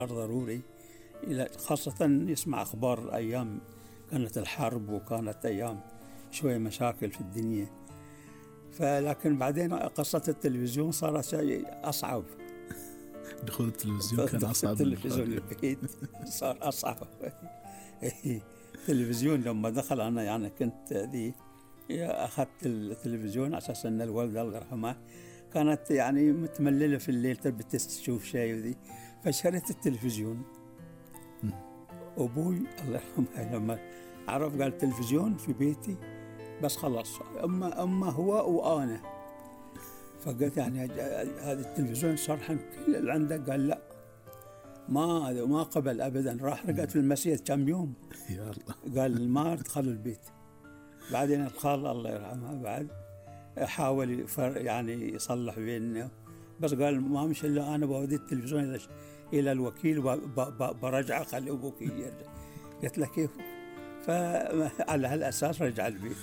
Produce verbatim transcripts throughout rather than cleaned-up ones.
ضروري، خاصة يسمع أخبار أيام كانت الحرب وكانت أيام شوية مشاكل في الدنيا. فلكن بعدين قصة التلفزيون صارت شيء أصعب. دخول التلفزيون كان أصعب. التلفزيون البيت صار أصعب. التلفزيون لما دخل أنا يعني كنت ذي أخذت التلفزيون على أساس أن الوالدة الله يرحمها كانت يعني متمللة في الليل تبي تشوف شيء وذي، فشريت التلفزيون. أبوي الله يرحمه لما عرف قال التلفزيون في بيتي بس خلاص، أما أما هو وأنا. فقلت يعني هذا التلفزيون شرحا كل اللي عندك؟ قال لا، ما ما قبل أبدا. راح رقد في المسجد كم يوم يا الله. قال ما ادخل البيت. بعدين الخال الله يرحمها بعد حاول يعني يصلح بيننا، بس قال ما مش إلا أنا بودي التلفزيون إلى إلى الوكيل برجعه خلي أبوك يرجع. قلت له كيف؟ فعلى هالأساس رجع البيت.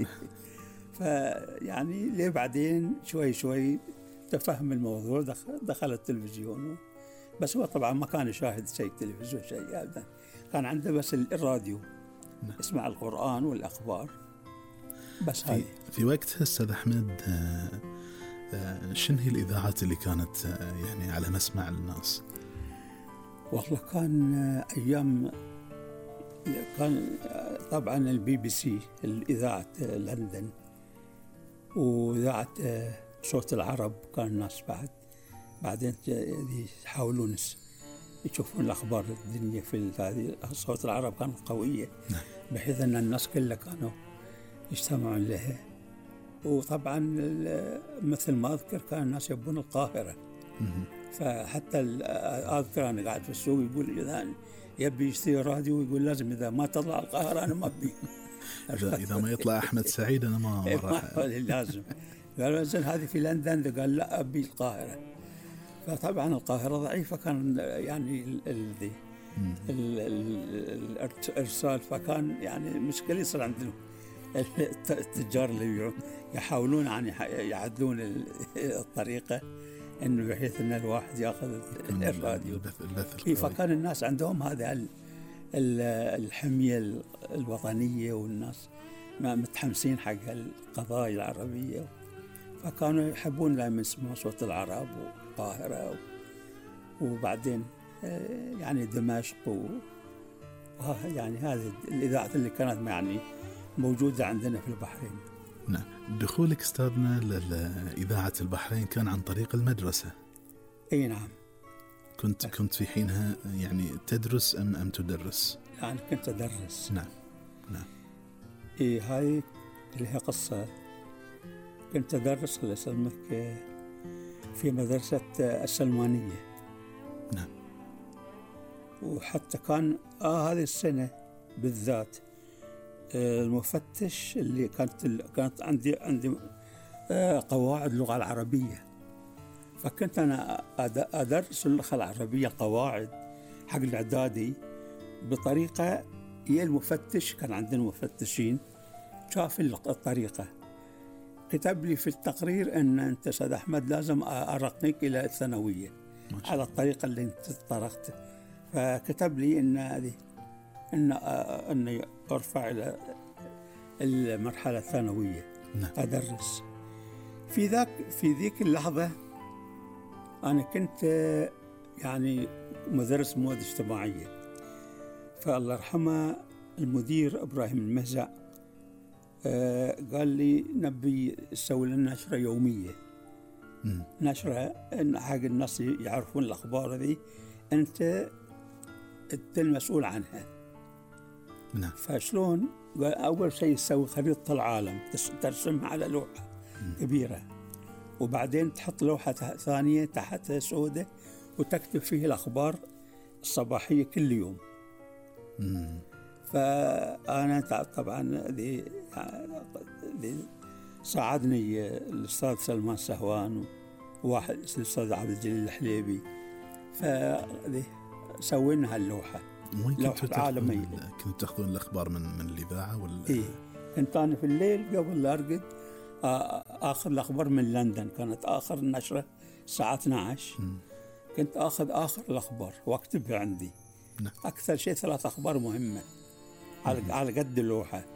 فيعني ليه بعدين شوي شوي تفهم الموضوع، دخل, دخل التلفزيون. بس هو طبعا ما كان يشاهد شيء تلفزيون شيء أبدا، كان عنده بس الراديو يسمع القرآن والأخبار بس. في, في وقتها أستاذ أحمد شنو هي الإذاعات اللي كانت يعني على مسمع الناس؟ والله كان أيام كان طبعا البي بي سي الإذاعة لندن، وإذاعة صوت العرب كان الناس بعد بعدين يحاولون يشوفون الأخبار الدنيا في هذه. صوت العرب كانت قوية بحيث أن الناس كلها كانوا يجتمعون لها. وطبعا مثل ما أذكر كان الناس يبون القاهرة، فحتى أذكر أنا قاعد في السوق يقول إذا يبي يشتري راديو يقول لازم إذا ما تطلع القاهرة أنا ما أبي. إذا ما يطلع أحمد سعيد أنا ما راح. لازم. قالوا نزل هذه في لندن، قال لا أبي القاهرة. فطبعا القاهرة ضعيفة كان يعني الذي الإرسال، فكان يعني مشكلة يصير عندنا التجار اللي يحاولون يعني يعدلون الطريقة إنه بحيث إن الواحد يأخذ الراديو. فكان الناس عندهم هذا الحمية الوطنية، والناس متحمسين حق القضايا العربية، فكانوا يحبون دائما يسمعون صوت العرب والقاهرة، وبعدين يعني دمشق، يعني هذه الإذاعة اللي كانت يعني موجودة عندنا في البحرين. نعم. دخولك أستاذنا لإذاعة البحرين كان عن طريق المدرسة؟ أي نعم. كنت كنت في حينها يعني تدرس أم أم تدرس؟ يعني كنت أدرس. نعم نعم. إيه هاي لها قصة. كنت أدرس الله يسلمك في مدرسة السلمانية. نعم. وحتى كان آه هذه السنة بالذات المفتش اللي كانت كانت عندي عندي قواعد اللغة العربية، فكنت أنا أدرس اللغة العربية القواعد حق الإعدادي بطريقة. هي المفتش كان عندنا مفتشين شاف الطريقة، كتب لي في التقرير أن أنت أستاذ أحمد لازم أرقيك إلى الثانوية على الطريقة اللي أنت طرقت. فكتب لي أن هذه أن أن أرفع إلى المرحلة الثانوية. نعم. أدرس في ذاك في ذيك اللحظة أنا كنت يعني مدرس مواد اجتماعية، فالله يرحمه المدير إبراهيم المهزع قال لي نبي نسوي لنا نشرة يومية. م. نشرة إن حق الناس يعرفون الأخبار ذي أنت أنت المسؤول عنها. نعم. فشلون؟ قال أول شيء تسوي خريطة العالم ترسمها على لوحة م. كبيرة، وبعدين تحط لوحة ثانية تحتها سودة وتكتب فيه الأخبار الصباحية كل يوم. م. فأنا طبعا ذي ساعدني الأستاذ سلمان سهوان وواحد الأستاذ عبد الجليل الحليبي، فذي سوينا هاللوحة لوحة عالمية. كنتوا تأخذون الأخبار من من الإذاعة ولا؟ إيه كنت أنا في الليل قبل لا أرقد آخر الأخبار من لندن، كانت آخر النشرة الساعة اثنتي عشرة. كنت آخذ آخر الأخبار وأكتبها عندي. نعم. أكثر شيء ثلاث أخبار مهمة على على قد اللوحة.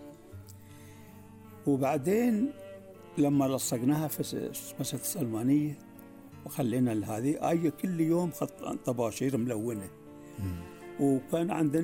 وبعدين لما لصقناها في مسجد السلمانية وخلينا هذه، أي كل يوم خط طباشير ملونة. مم. وكان عندنا